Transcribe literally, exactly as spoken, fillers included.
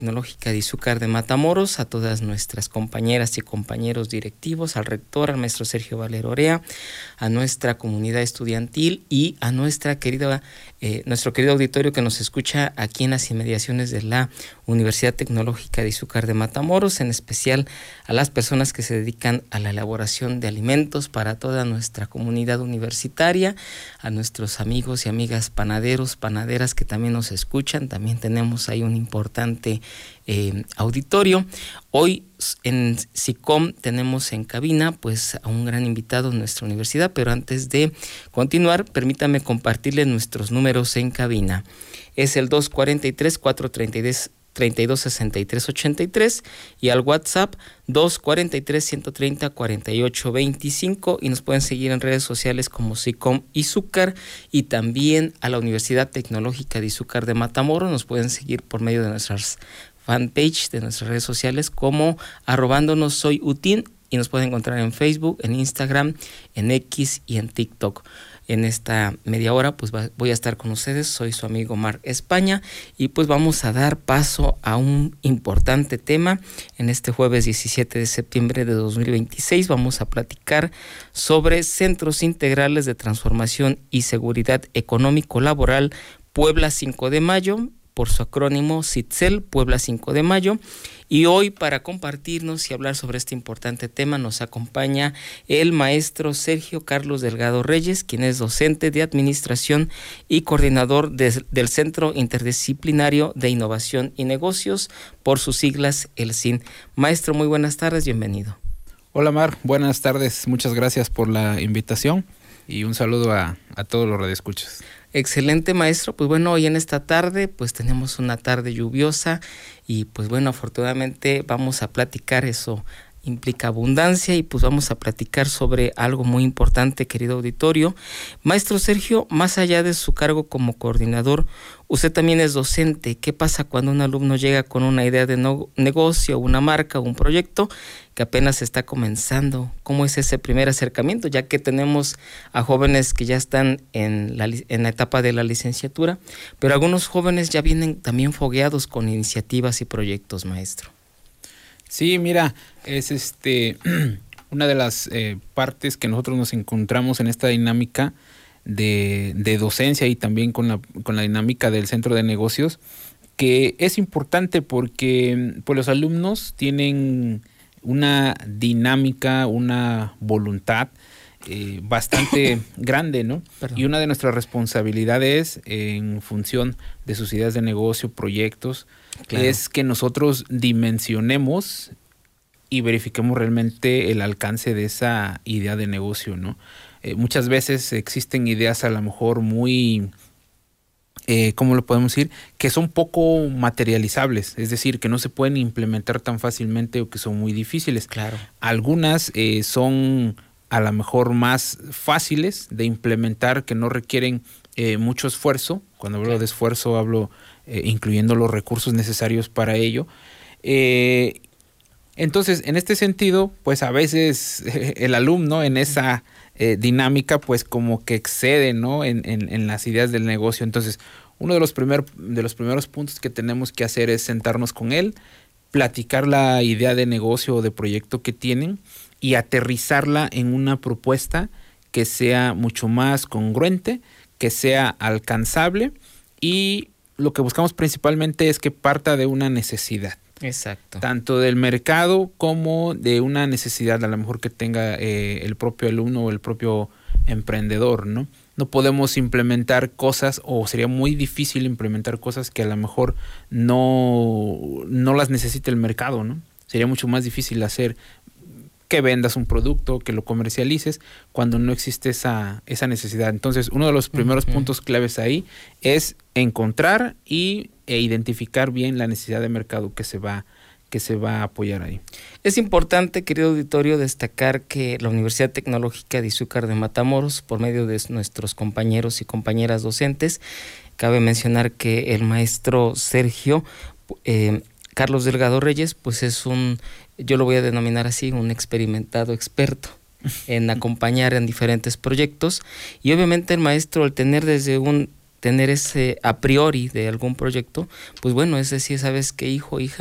Tecnológica de Izúcar de Matamoros, a todas nuestras compañeras y compañeros directivos, al rector, al maestro Sergio Valero Orea, a nuestra comunidad estudiantil y a nuestra querida, eh, nuestro querido auditorio que nos escucha aquí en las inmediaciones de la Universidad Tecnológica de Izúcar de Matamoros, en especial a las personas que se dedican a la elaboración de alimentos para toda nuestra comunidad universitaria, a nuestros amigos y amigas panaderos, panaderas que también nos escuchan. También tenemos ahí un importante Eh, auditorio. Hoy en SICOM tenemos en cabina pues a un gran invitado en nuestra universidad, pero antes de continuar, permítame compartirles nuestros números en cabina. Es el dos cuatro tres, cuatro tres dos, tres dos seis tres ocho tres y al WhatsApp dos cuatro tres, uno tres cero, cuatro ocho dos cinco, y nos pueden seguir en redes sociales como SICOM Izúcar, y también a la Universidad Tecnológica de Izúcar de Matamoros. Nos pueden seguir por medio de nuestras fanpage, de nuestras redes sociales, como arrobándonos soy Utin, y nos pueden encontrar en Facebook, en Instagram, en X y en TikTok. En esta media hora pues va, voy a estar con ustedes, soy su amigo Mar España, y pues vamos a dar paso a un importante tema. En este jueves diecisiete de septiembre de dos mil veintiséis vamos a platicar sobre Centros Integrales de Transformación y Seguridad Económico-Laboral Puebla cinco de mayo, por su acrónimo CITSEL, Puebla cinco de mayo. Y hoy, para compartirnos y hablar sobre este importante tema, nos acompaña el maestro Sergio Carlos Delgado Reyes, quien es docente de Administración y coordinador de, del Centro Interdisciplinario de Innovación y Negocios, por sus siglas el C I N. Maestro, muy buenas tardes, bienvenido. Hola Mar, buenas tardes, muchas gracias por la invitación y un saludo a, a todos los radioescuchas. Excelente, maestro. Pues bueno, hoy en esta tarde pues tenemos una tarde lluviosa y pues bueno, afortunadamente vamos a platicar, eso implica abundancia, y pues vamos a platicar sobre algo muy importante, querido auditorio. Maestro Sergio, más allá de su cargo como coordinador, usted también es docente. ¿Qué pasa cuando un alumno llega con una idea de no, negocio, una marca, un proyecto que apenas está comenzando? ¿Cómo es ese primer acercamiento? Ya que tenemos a jóvenes que ya están en la, en la etapa de la licenciatura, pero algunos jóvenes ya vienen también fogueados con iniciativas y proyectos, maestro. Sí, mira, es este una de las eh, partes que nosotros nos encontramos en esta dinámica de, de docencia, y también con la, con la dinámica del centro de negocios, que es importante porque pues, los alumnos tienen una dinámica, una voluntad eh, bastante grande, ¿no? Perdón. Y una de nuestras responsabilidades en función de sus ideas de negocio, proyectos, claro, es que nosotros dimensionemos y verifiquemos realmente el alcance de esa idea de negocio, ¿no? Eh, muchas veces existen ideas a lo mejor muy, eh, ¿cómo lo podemos decir? Que son poco materializables, es decir, que no se pueden implementar tan fácilmente o que son muy difíciles. Claro. Algunas eh, son a lo mejor más fáciles de implementar, que no requieren eh, mucho esfuerzo. Cuando hablo de esfuerzo hablo eh, incluyendo los recursos necesarios para ello. Eh, entonces, en este sentido, pues a veces eh, el alumno en esa eh, dinámica, pues como que excede, ¿no? En, en, en las ideas del negocio. Entonces, uno de los, primer, de los primeros puntos que tenemos que hacer es sentarnos con él, platicar la idea de negocio o de proyecto que tienen y aterrizarla en una propuesta que sea mucho más congruente, que sea alcanzable, y lo que buscamos principalmente es que parta de una necesidad. Exacto. Tanto del mercado como de una necesidad a lo mejor que tenga eh, el propio alumno o el propio emprendedor, ¿no? No podemos implementar cosas, o sería muy difícil implementar cosas que a lo mejor no, no las necesita el mercado, ¿no? Sería mucho más difícil hacer que vendas un producto, que lo comercialices, cuando no existe esa, esa necesidad. Entonces, uno de los primeros uh-huh. puntos claves ahí es encontrar y, e identificar bien la necesidad de mercado que se va, que se va a apoyar ahí. Es importante, querido auditorio, destacar que la Universidad Tecnológica de Izúcar de Matamoros, por medio de nuestros compañeros y compañeras docentes, cabe mencionar que el maestro Sergio eh, Carlos Delgado Reyes, pues es un, yo lo voy a denominar así, un experimentado experto en acompañar en diferentes proyectos, y obviamente el maestro, al tener desde un tener ese a priori de algún proyecto, pues bueno, es decir, sabes qué, hijo, hija,